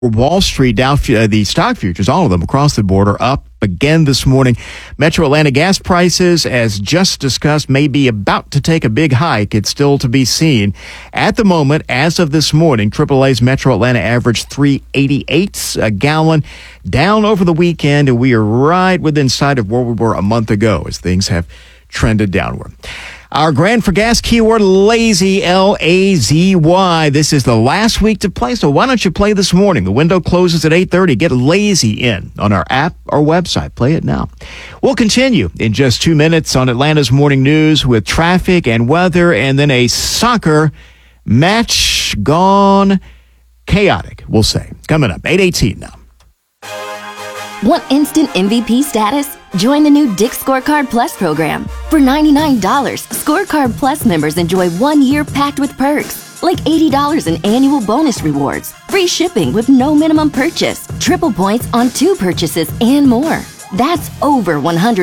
Wall Street, the stock futures, all of them across the board are up again this morning. Metro Atlanta gas prices, as just discussed, may be about to take a big hike. It's still to be seen. At the moment, as of this morning, AAA's Metro Atlanta averaged $3.88 a gallon, down over the weekend, and we are right within sight of where we were a month ago as things have trended downward. Our Grand for Gas keyword, lazy, L-A-Z-Y. This is the last week to play, so why don't you play this morning? The window closes at 8:30. Get lazy in on our app or website. Play it now. We'll continue in just 2 minutes on Atlanta's Morning News with traffic and weather, and then a soccer match gone chaotic, we'll say. Coming up, 8:18 now. Want instant MVP status? Join the new Dick's Scorecard Plus program. For $99, Scorecard Plus members enjoy 1 year packed with perks, like $80 in annual bonus rewards, free shipping with no minimum purchase, triple points on 2 purchases, and more. That's over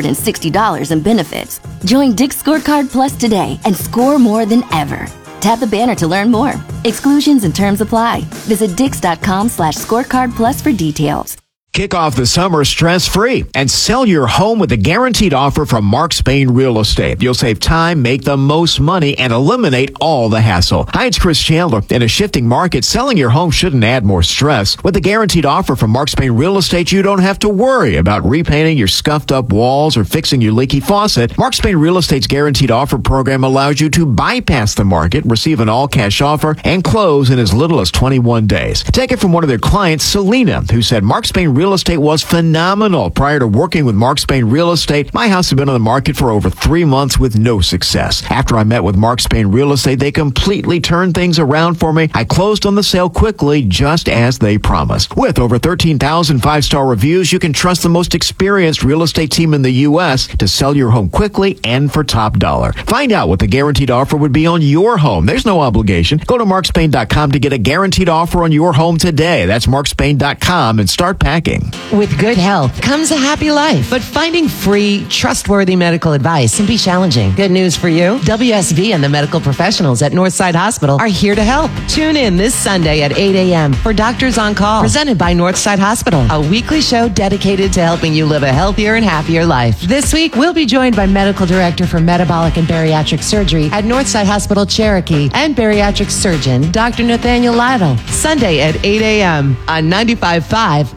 $160 in benefits. Join Dick's Scorecard Plus today and score more than ever. Tap the banner to learn more. Exclusions and terms apply. Visit dix.com/scorecard plus for details. Kick off the summer stress-free and sell your home with a guaranteed offer from Mark Spain Real Estate. You'll save time, make the most money, and eliminate all the hassle. Hi, it's Chris Chandler. In a shifting market, selling your home shouldn't add more stress. With a guaranteed offer from Mark Spain Real Estate, you don't have to worry about repainting your scuffed-up walls or fixing your leaky faucet. Mark Spain Real Estate's guaranteed offer program allows you to bypass the market, receive an all-cash offer, and close in as little as 21 days. Take it from one of their clients, Selena, who said Mark Spain Real Estate was phenomenal. Prior to working with Mark Spain Real Estate, my house had been on the market for over 3 months with no success. After I met with Mark Spain Real Estate, they completely turned things around for me. I closed on the sale quickly, just as they promised. With over 13,000 five-star reviews, you can trust the most experienced real estate team in the U.S. to sell your home quickly and for top dollar. Find out what the guaranteed offer would be on your home. There's no obligation. Go to markspain.com to get a guaranteed offer on your home today. That's markspain.com and start packing. With good health comes a happy life, but finding free, trustworthy medical advice can be challenging. Good news for you. WSB and the medical professionals at Northside Hospital are here to help. Tune in this Sunday at 8 a.m. for Doctors on Call, presented by Northside Hospital, a weekly show dedicated to helping you live a healthier and happier life. This week, we'll be joined by Medical Director for Metabolic and Bariatric Surgery at Northside Hospital Cherokee and Bariatric Surgeon Dr. Nathaniel Lytle. Sunday at 8 a.m. on 95.5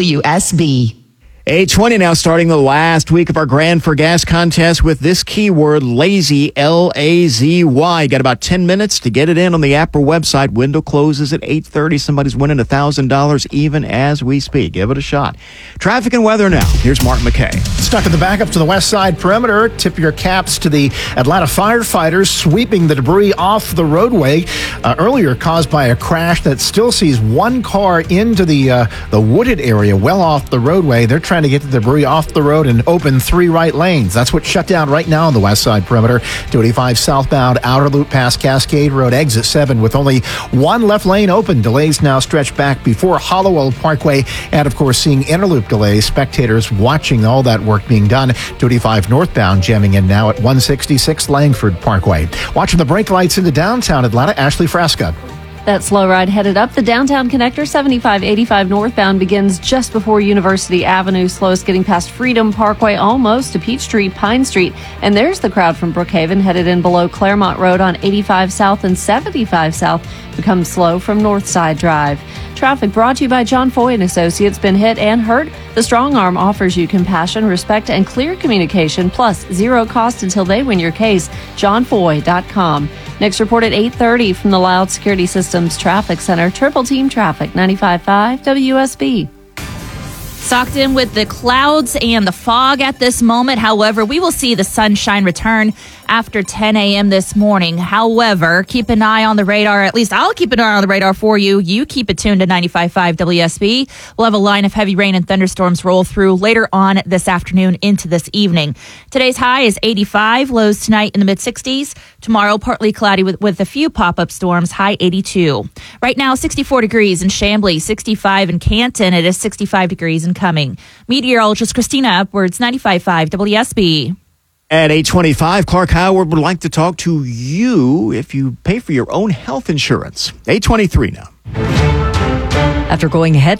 WSB. 8:20 now, starting the last week of our Grand for Gas contest with this keyword, lazy, L-A-Z-Y. Got about 10 minutes to get it in on the app or website. Window closes at 8:30. Somebody's winning $1,000 even as we speak. Give it a shot. Traffic and weather now. Here's Mark McKay. Stuck in the backup to the west side perimeter. Tip your caps to the Atlanta firefighters sweeping the debris off the roadway. Earlier caused by a crash that still sees one car into the wooded area well off the roadway. They're trying to get the debris off the road and open 3 right lanes. That's what's shut down right now on the west side perimeter. 285 southbound outer loop past Cascade Road, exit 7 with only 1 left lane open. Delays now stretch back before Hollowell Parkway, and of course seeing inner loop delays. Spectators watching all that work being done. 285 northbound jamming in now at 166 Langford Parkway. Watching the brake lights into downtown Atlanta, Ashley Frasca. That slow ride headed up the downtown connector. 7585 northbound begins just before University Avenue. Slowest getting past Freedom Parkway, almost to Peachtree, Pine Street. And there's the crowd from Brookhaven headed in below Claremont Road on 85 South and 75 South. Becomes slow from Northside Drive. Traffic brought to you by John Foy and Associates. Been hit and hurt? The Strong Arm offers you compassion, respect, and clear communication, plus 0 cost until they win your case. JohnFoy.com. Next report at 8:30 from the Loud Security Systems Traffic Center. Triple Team Traffic, 95.5 WSB. Socked in with the clouds and the fog at this moment. However, we will see the sunshine return after 10 a.m. this morning. However, keep an eye on the radar. At least I'll keep an eye on the radar for you. You keep it tuned to 95.5 WSB. We'll have a line of heavy rain and thunderstorms roll through later on this afternoon into this evening. Today's high is 85. Lows tonight in the mid-60s. Tomorrow, partly cloudy with a few pop-up storms. High 82. Right now, 64 degrees in Chamblee, 65 in Canton. It is 65 degrees in Cumming. Meteorologist Christina Upwards, 95.5 WSB. At 8:25, Clark Howard would like to talk to you if you pay for your own health insurance. 8:23 now. after going head